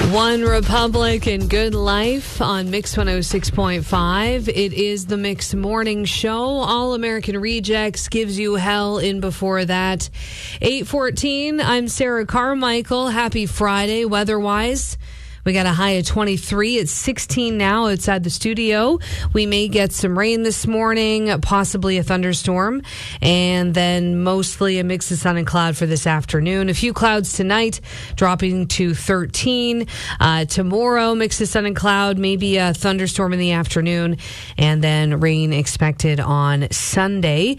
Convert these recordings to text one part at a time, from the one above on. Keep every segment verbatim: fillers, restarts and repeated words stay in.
One Republic and Good Life on Mix one oh six point five. It is the Mix Morning Show. All American Rejects gives you hell in before that. eight fourteen, I'm Sarah Carmichael. Happy Friday weather-wise. We got a high of twenty-three. It's sixteen now outside the studio. We may get some rain this morning, possibly a thunderstorm, and then mostly a mix of sun and cloud for this afternoon. A few clouds tonight, dropping to thirteen. Uh, tomorrow, mix of sun and cloud, maybe a thunderstorm in the afternoon, and then rain expected on Sunday.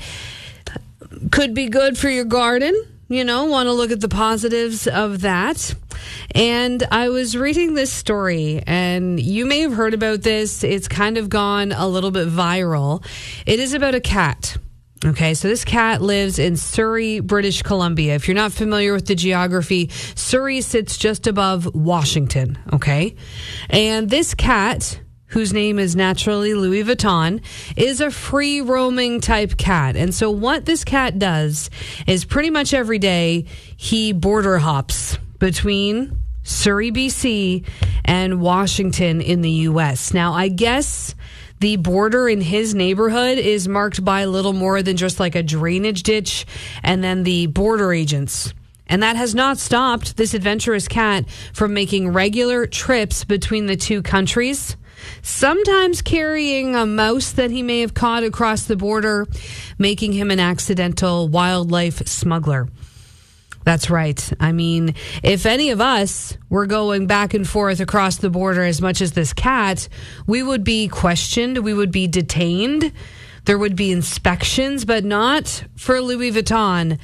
Could be good for your garden. You know, want to look at the positives of that. And I was reading this story, and you may have heard about this. It's kind of gone a little bit viral. It is about a cat. Okay, so this cat lives in Surrey, British Columbia. If you're not familiar with the geography, Surrey sits just above Washington, okay? And this cat, whose name is naturally Louis Vuitton, is a free-roaming type cat. And so what this cat does is pretty much every day he border hops between Surrey, B C, and Washington in the U S. Now, I guess the border in his neighborhood is marked by little more than just like a drainage ditch and then the border agents. And that has not stopped this adventurous cat from making regular trips between the two countries, sometimes carrying a mouse that he may have caught across the border, making him an accidental wildlife smuggler. That's right. I mean, if any of us were going back and forth across the border as much as this cat, we would be questioned, we would be detained, there would be inspections, but not for Louis Vuitton.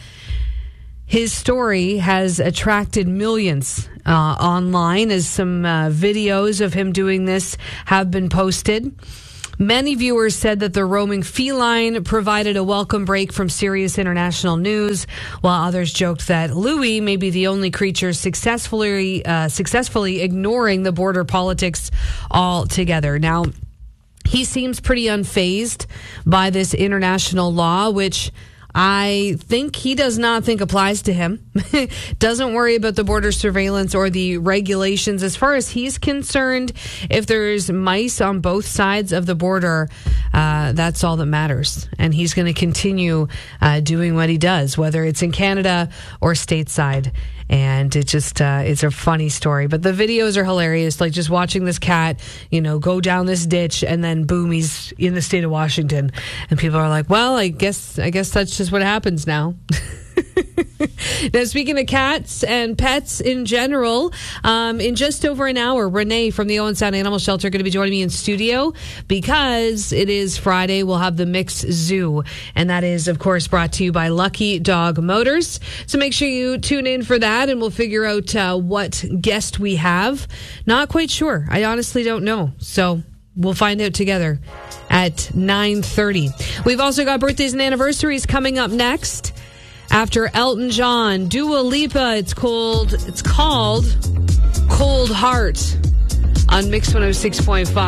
His story has attracted millions uh, online as some uh, videos of him doing this have been posted. Many viewers said that the roaming feline provided a welcome break from serious international news, while others joked that Louis may be the only creature successfully uh, successfully ignoring the border politics altogether. Now, he seems pretty unfazed by this international law, which I think he does not think applies to him. Doesn't worry about the border surveillance or the regulations. As far as he's concerned, if there's mice on both sides of the border, uh, that's all that matters. And he's going to continue uh, doing what he does, whether it's in Canada or stateside. And it just, uh, it's a funny story. But the videos are hilarious. Like just watching this cat, you know, go down this ditch and then boom, he's in the state of Washington. And people are like, well, I guess, I guess that's just what happens now. Now, speaking of cats and pets in general, um, in just over an hour, Renee from the Owen Sound Animal Shelter are going to be joining me in studio because it is Friday. We'll have the Mix Zoo, and that is, of course, brought to you by Lucky Dog Motors. So make sure you tune in for that, and we'll figure out uh, what guest we have. Not quite sure. I honestly don't know. So we'll find out together at nine thirty. We've also got birthdays and anniversaries coming up next. After Elton John, Dua Lipa, it's called, it's called Cold Heart on Mix one oh six point five.